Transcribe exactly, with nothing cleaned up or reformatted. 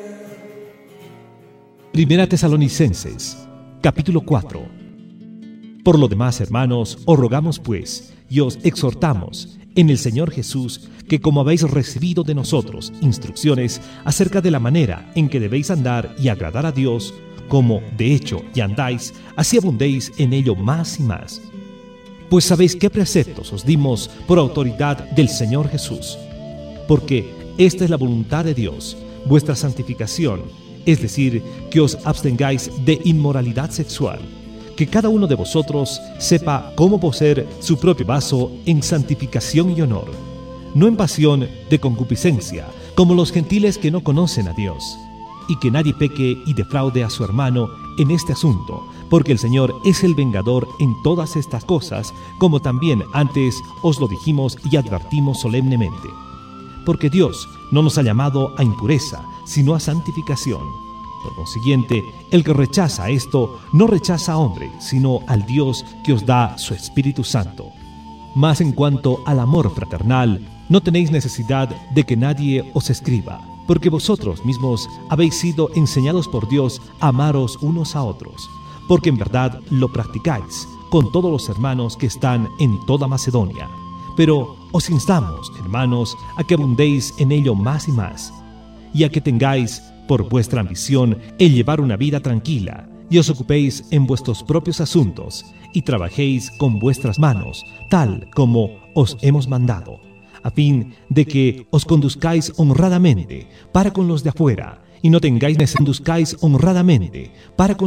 Primera Tesalonicenses, capítulo cuatro. Por lo demás, hermanos, os rogamos pues, y os exhortamos, en el Señor Jesús, que como habéis recibido de nosotros instrucciones acerca de la manera en que debéis andar y agradar a Dios, como de hecho ya andáis, así abundéis en ello más y más. Pues sabéis qué preceptos os dimos por autoridad del Señor Jesús. Porque esta es la voluntad de Dios, vuestra santificación, es decir, que os abstengáis de inmoralidad sexual, que cada uno de vosotros sepa cómo poseer su propio vaso en santificación y honor, no en pasión de concupiscencia, como los gentiles que no conocen a Dios, y que nadie peque y defraude a su hermano en este asunto, porque el Señor es el vengador en todas estas cosas, como también antes os lo dijimos y advertimos solemnemente. Porque Dios no nos ha llamado a impureza, sino a santificación. Por consiguiente, el que rechaza esto, no rechaza a hombre, sino al Dios que os da su Espíritu Santo. Mas en cuanto al amor fraternal, no tenéis necesidad de que nadie os escriba, porque vosotros mismos habéis sido enseñados por Dios a amaros unos a otros, porque en verdad lo practicáis con todos los hermanos que están en toda Macedonia. Pero os instamos, hermanos, a que abundéis en ello más y más, y a que tengáis por vuestra ambición el llevar una vida tranquila, y os ocupéis en vuestros propios asuntos, y trabajéis con vuestras manos, tal como os hemos mandado, a fin de que os conduzcáis honradamente para con los de afuera, y no tengáis necesidad, conduzcáis honradamente para con